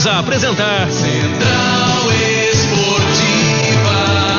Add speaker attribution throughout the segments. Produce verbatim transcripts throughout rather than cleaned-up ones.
Speaker 1: voltamos a apresentar Central Esportiva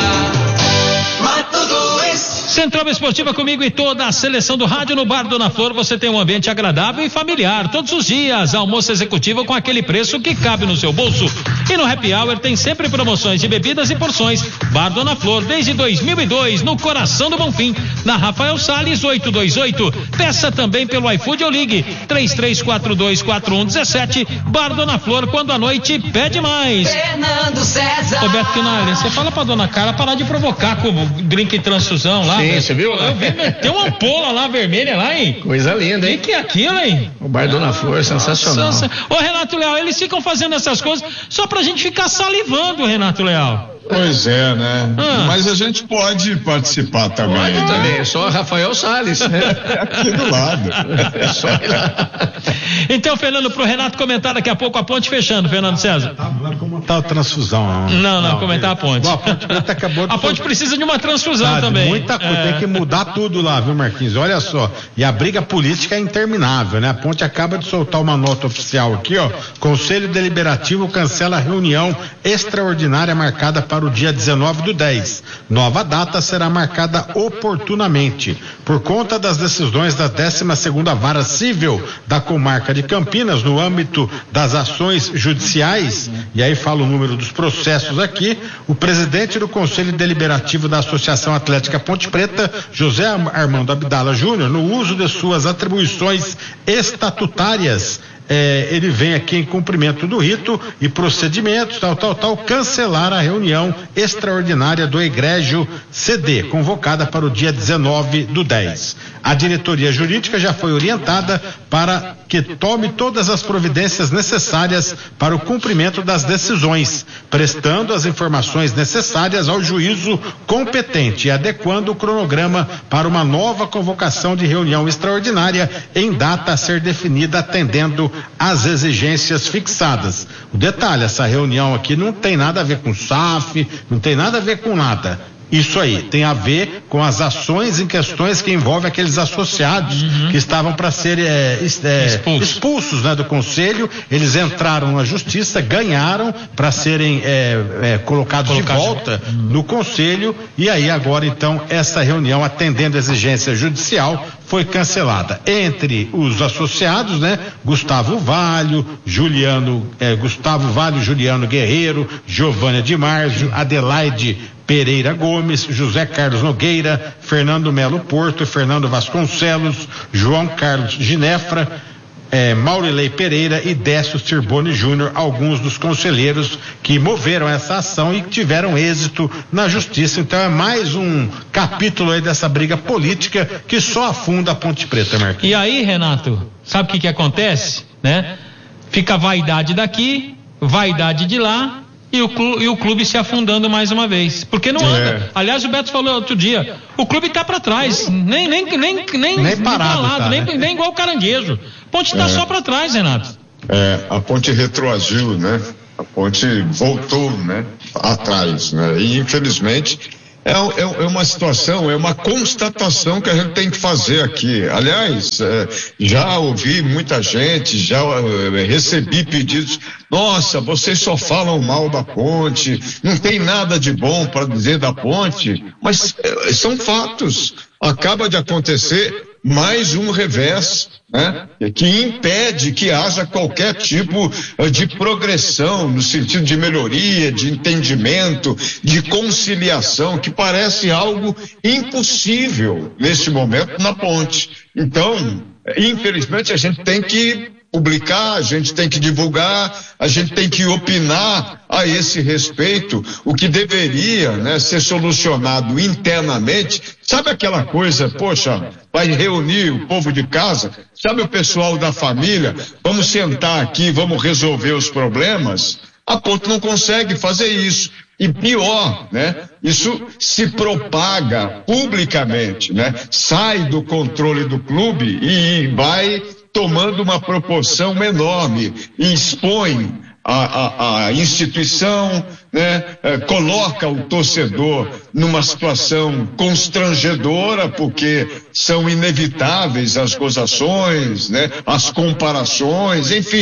Speaker 1: Mato Grosso.
Speaker 2: Central Esportiva comigo e toda a seleção do rádio. No Bar Dona Flor você tem um ambiente agradável e familiar todos os dias, almoço executivo com aquele preço que cabe no seu bolso. E no Happy Hour tem sempre promoções de bebidas e porções. Bar Dona Flor desde dois mil e dois, no coração do Bonfim, na Rafael Salles oitocentos e vinte e oito. Peça também pelo iFood ou ligue três três quatro dois quatro um um sete. Bar Dona Flor, quando a noite pede mais.
Speaker 1: Fernando César.
Speaker 2: Roberto Quinalha, você fala pra dona Carla parar de provocar com o drink transfusão lá.
Speaker 3: Sim, você viu?
Speaker 2: Eu vi, tem uma ampola lá vermelha lá, hein?
Speaker 3: Coisa linda, hein?
Speaker 2: O que é aquilo, hein?
Speaker 3: O Bar Dona Flor, sensacional.
Speaker 2: Nossa. Ô, Renato Leal, eles ficam fazendo essas coisas só pra gente ficar salivando, Renato Leal.
Speaker 4: Pois é, né?
Speaker 2: Ah.
Speaker 4: Mas a gente pode participar também.
Speaker 3: Pode
Speaker 4: né?
Speaker 3: também, é só Rafael Salles.
Speaker 4: É aqui do lado.
Speaker 3: É só ir lá.
Speaker 2: Então, Fernando, pro Renato comentar daqui a pouco a ponte fechando, Fernando César.
Speaker 5: Como tá a transfusão?
Speaker 2: Não, não, não comentar a ponte.
Speaker 5: Bom, a ponte preta acabou de
Speaker 2: a ponte precisa de uma transfusão
Speaker 5: Sabe,
Speaker 2: também.
Speaker 5: Muita coisa,
Speaker 2: é.
Speaker 5: tem que mudar tudo lá, viu, Marquinhos? Olha só, e a briga política é interminável, né? A ponte acaba de soltar uma nota oficial aqui, ó. Conselho Deliberativo cancela a reunião extraordinária marcada para o dia dezenove do dez. Nova data será marcada oportunamente. Por conta das decisões da décima segunda Vara Civil da Comarca de Campinas, no âmbito das ações judiciais, e aí fala o número dos processos aqui, o presidente do Conselho Deliberativo da Associação Atlética Ponte Preta, José Armando Abdala Júnior, no uso de suas atribuições estatutárias, É, ele vem aqui em cumprimento do rito e procedimentos, tal, tal, tal, cancelar a reunião extraordinária do Egrégio C D, convocada para o dia dezenove do dez. A diretoria jurídica já foi orientada para que tome todas as providências necessárias para o cumprimento das decisões, prestando as informações necessárias ao juízo competente e adequando o cronograma para uma nova convocação de reunião extraordinária em data a ser definida, atendendo as exigências fixadas. O detalhe, essa reunião aqui não tem nada a ver com S A F, não tem nada a ver com nada. Isso aí tem a ver com as ações em questões que envolvem aqueles associados uhum. que estavam para ser é, é, expulsos, expulsos né, do conselho. Eles entraram na justiça, ganharam para serem é, é, colocados Colocar de volta de... no conselho, e aí agora então essa reunião, atendendo a exigência judicial, foi cancelada. Entre os associados, né, Gustavo Valho, Juliano, é, Gustavo Valho, Juliano Guerreiro, Giovânia de Marzio, Adelaide Pereira Gomes, José Carlos Nogueira, Fernando Melo Porto, Fernando Vasconcelos, João Carlos Ginefra, eh, Maurilei Pereira e Décio Cirboni Júnior, alguns dos conselheiros que moveram essa ação e tiveram êxito na justiça. Então é mais um capítulo aí dessa briga política que só afunda a Ponte Preta, Marquinhos.
Speaker 2: E aí, Renato, sabe o que que acontece, né? Fica a vaidade daqui, vaidade de lá, E o, clube, e o clube se afundando mais uma vez. Porque não anda. É. Aliás, o Beto falou outro dia, o clube está para trás, nem, nem, nem, nem,
Speaker 5: nem parado,
Speaker 2: nem, tá,
Speaker 5: nem,
Speaker 2: né? nem igual o caranguejo. A ponte está é. só para trás, Renato.
Speaker 4: É, a ponte retroagiu, né? A ponte voltou, né? Atrás, né? E infelizmente é, é, é uma situação, é uma constatação que a gente tem que fazer aqui. Aliás, é, já ouvi muita gente, já é, recebi pedidos. Nossa, vocês só falam mal da ponte, não tem nada de bom para dizer da ponte, mas é, são fatos. Acaba de acontecer mais um revés, né? Que impede que haja qualquer tipo de progressão no sentido de melhoria, de entendimento, de conciliação, que parece algo impossível neste momento na ponte. Então, infelizmente, a gente tem que publicar, a gente tem que divulgar, a gente tem que opinar a esse respeito, o que deveria, né, ser solucionado internamente. Sabe aquela coisa, poxa, vai reunir o povo de casa, sabe o pessoal da família, vamos sentar aqui, vamos resolver os problemas? A ponte não consegue fazer isso. E pior, né? Isso se propaga publicamente, né? Sai do controle do clube e vai tomando uma proporção enorme e expõe a, a, a instituição, né? É, coloca o torcedor numa situação constrangedora, porque são inevitáveis as gozações, né? As comparações, enfim,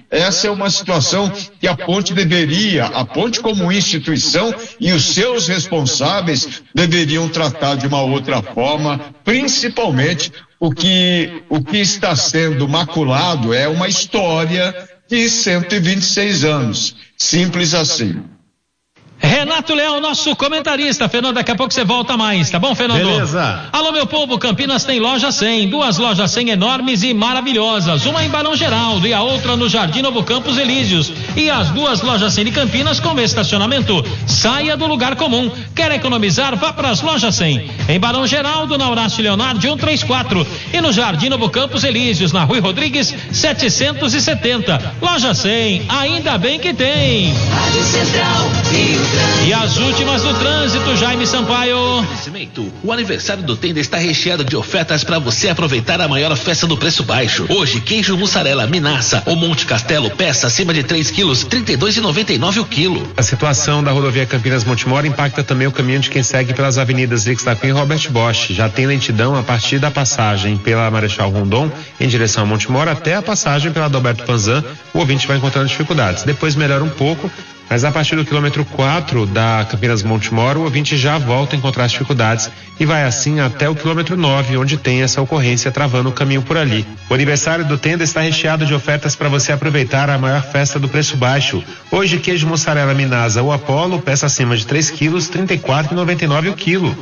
Speaker 4: essa é uma situação que a ponte deveria, a ponte como instituição e os seus responsáveis deveriam tratar de uma outra forma, principalmente o que, o que está sendo maculado é uma história de cento e vinte e seis anos, simples assim.
Speaker 2: Renato Leão, nosso comentarista. Fernando, daqui a pouco você volta mais, tá bom, Fernando?
Speaker 5: Beleza.
Speaker 2: Alô, meu povo, Campinas tem loja cem, duas lojas cem enormes e maravilhosas, uma em Barão Geraldo e a outra no Jardim Novo Campos Elíseos, e as duas lojas cem de Campinas com estacionamento. Saia do lugar comum. Quer economizar? Vá para as lojas cem, em Barão Geraldo, na Horácio Leonardo cento e trinta e quatro, e no Jardim Novo Campos Elíseos, na Rui Rodrigues setecentos e setenta. Loja cem, ainda bem que tem.
Speaker 1: Rádio Central Rio.
Speaker 2: E as últimas do trânsito, Jaime Sampaio.
Speaker 6: O aniversário do Tenda está recheado de ofertas para você aproveitar a maior festa do preço baixo. Hoje, queijo mussarela Minassa ou Monte Castelo, peça acima de três quilos, trinta e dois reais e noventa e nove centavos o quilo.
Speaker 7: A situação da rodovia Campinas-Montemor impacta também o caminho de quem segue pelas avenidas Rix da Cunha e Robert Bosch. Já tem lentidão a partir da passagem pela Marechal Rondon em direção a Montemor até a passagem pela Adalberto Panzan. O ouvinte vai encontrando dificuldades. Depois melhora um pouco, mas a partir do quilômetro quatro da Campinas Montemor, o ouvinte já volta a encontrar as dificuldades e vai assim até o quilômetro nove, onde tem essa ocorrência travando o caminho por ali. O aniversário do Tenda está recheado de ofertas para você aproveitar a maior festa do preço baixo. Hoje, queijo mussarela Minasa ou Apollo, peça acima de três quilos, trinta e quatro reais e noventa e nove centavos o quilo.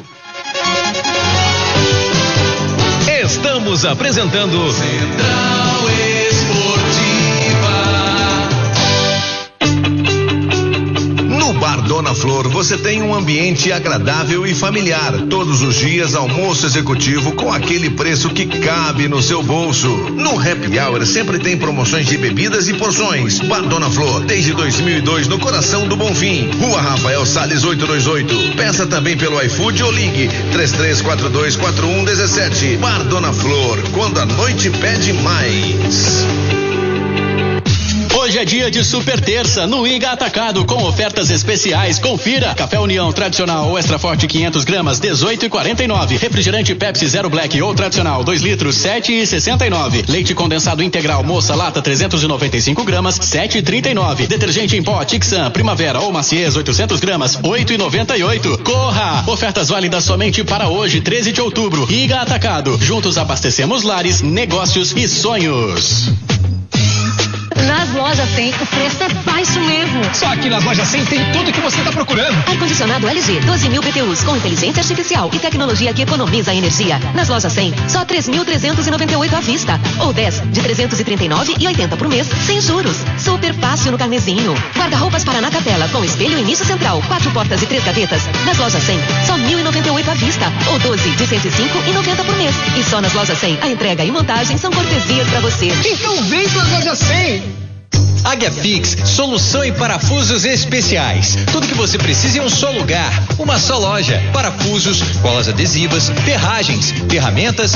Speaker 6: Estamos apresentando
Speaker 1: Central Esportiva.
Speaker 8: No Bar Dona Flor você tem um ambiente agradável e familiar. Todos os dias almoço executivo com aquele preço que cabe no seu bolso. No Happy Hour sempre tem promoções de bebidas e porções. Bar Dona Flor, desde dois mil e dois no coração do Bonfim. Rua Rafael Salles oitocentos e vinte e oito. Peça também pelo iFood ou ligue três três quatro dois quatro um um sete. Bar Dona Flor, quando a noite pede mais.
Speaker 9: Hoje é dia de super terça no Iga Atacado com ofertas especiais. Confira: café União tradicional ou extra forte quinhentas gramas dezoito e quarenta e nove. Refrigerante Pepsi Zero Black ou tradicional dois litros sete e sessenta e nove. Leite condensado integral Moça lata trezentos e noventa e cinco gramas sete e trinta e nove. Detergente em pó Tixan Primavera ou Maciez oitocentas gramas oito e noventa e oito. Corra! Ofertas válidas somente para hoje, treze de outubro. Iga Atacado. Juntos abastecemos lares, negócios e sonhos.
Speaker 10: Nas lojas cem, o preço é baixo mesmo.
Speaker 1: Só aqui nas lojas cem tem tudo que você está procurando.
Speaker 10: Ar-condicionado L G, doze mil B T Us, com inteligência artificial e tecnologia que economiza energia. Nas lojas cem, só três mil trezentos e noventa e oito à vista. Ou dez de trezentos e trinta e nove e oitenta por mês, sem juros. Super fácil no carnezinho. Guarda-roupas Paraná Capela, com espelho e nicho central, quatro portas e três gavetas. Nas lojas cem, só mil e noventa e oito à vista. Ou doze de cento e cinco e noventa por mês. E só nas lojas cem, a entrega e montagem são cortesias pra você.
Speaker 1: Então vem para as lojas cem.
Speaker 11: Águia Fix, solução em parafusos especiais. Tudo que você precisa em um só lugar, uma só loja. Parafusos, colas adesivas, ferragens, ferramentas